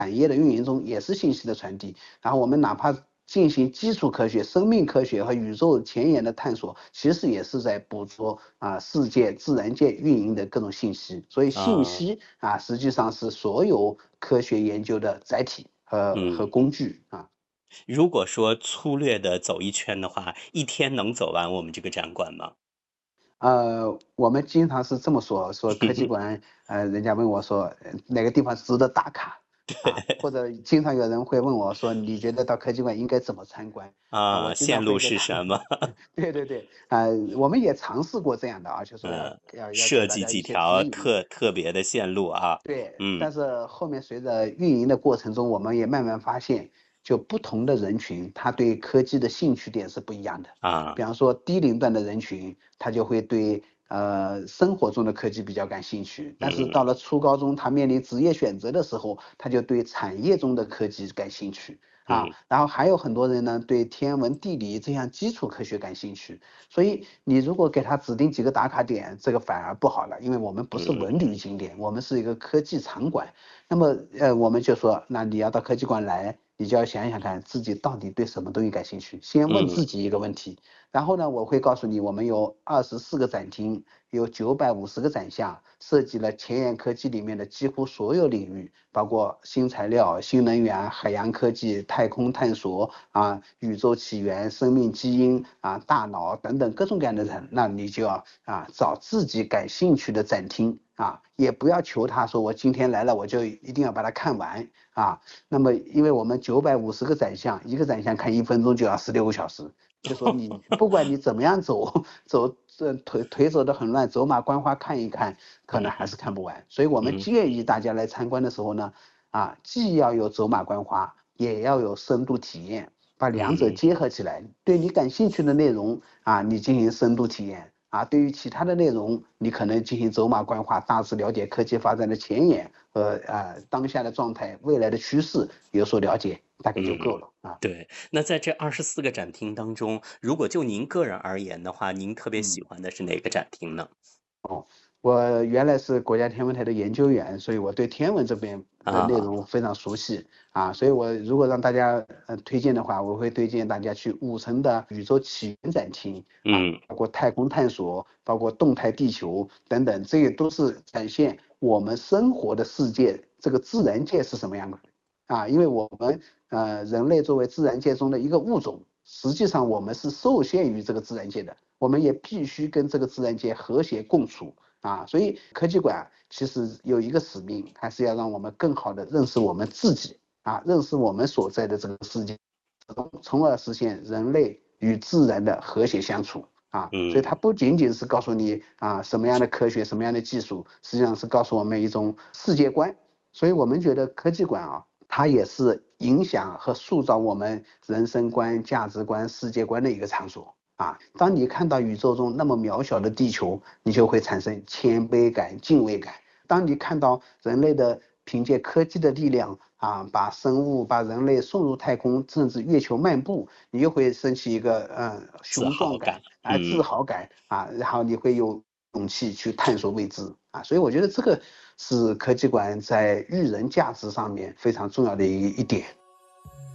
产业的运营中也是信息的传递。然后我们哪怕进行基础科学、生命科学和宇宙前沿的探索，其实也是在捕捉世界自然界运营的各种信息。所以信息实际上是所有科学研究的载体和工具啊。 如果说粗略的走一圈的话，一天能走完我们这个展馆吗？ 我们经常是这么说科技馆，人家问我说哪个地方值得打卡或者经常有人会问我说，你觉得到科技馆应该怎么参观我经常线路会给他们， 是什么？ 对对对，我们也尝试过这样的就说要给设计大家一几条些指引， 特别的线路啊。 对， 嗯但是后面随着运营的过程中，我们也慢慢发现，就不同的人群，他对科技的兴趣点是不一样的。比方说低龄段的人群，他就会对生活中的科技比较感兴趣，但是到了初高中，他面临职业选择的时候，他就对产业中的科技感兴趣。然后还有很多人呢，对天文地理这样基础科学感兴趣，所以你如果给他指定几个打卡点，这个反而不好了，因为我们不是文旅景点，我们是一个科技场馆。那么我们就说，那你要到科技馆来，你就要想想看自己到底对什么东西感兴趣，先问自己一个问题。然后呢，我会告诉你，我们有24个展厅，有950个展项，涉及了前沿科技里面的几乎所有领域，包括新材料、新能源、海洋科技、太空探索宇宙起源、生命基因大脑等等各种各样的人。那你就要找自己感兴趣的展厅也不要求他说我今天来了我就一定要把它看完那么因为我们950个展项，一个展项看1分钟就要16个小时。就说你不管你怎么样走这腿走得很乱，走马观花看一看，可能还是看不完。所以我们建议大家来参观的时候呢，既要有走马观花，也要有深度体验，把两者结合起来。对你感兴趣的内容你进行深度体验对于其他的内容，你可能进行走马观花，大致了解科技发展的前沿和当下的状态、未来的趋势有所了解，大概就够了对。那在这24个展厅当中，如果就您个人而言的话，您特别喜欢的是哪个展厅呢？ 我原来是国家天文台的研究员，所以我对天文这边的内啊， 容非常熟悉所以我如果让大家推荐的话，我会推荐大家去5层的宇宙起源展厅嗯， 包括太空探索，包括动态地球等等，这些都是展现我们生活的世界这个自然界是什么样的因为我们人类作为自然界中的一个物种，实际上我们是受限于这个自然界的，我们也必须跟这个自然界和谐共处所以科技馆其实有一个使命，还是要让我们更好的认识我们自己认识我们所在的这个世界，从而实现人类与自然的和谐相处所以它不仅仅是告诉你什么样的科学、什么样的技术，实际上是告诉我们一种世界观。所以我们觉得科技馆它也是影响和塑造我们人生观、价值观、世界观的一个场所当你看到宇宙中那么渺小的地球，你就会产生谦卑感、敬畏感。当你看到人类的凭借科技的力量把生物、把人类送入太空，甚至月球漫步，你又会升起一个自雄壮感豪感。 自豪感然后你会有勇气去探索未知所以我觉得这个是科技馆在育人价值上面非常重要的一点。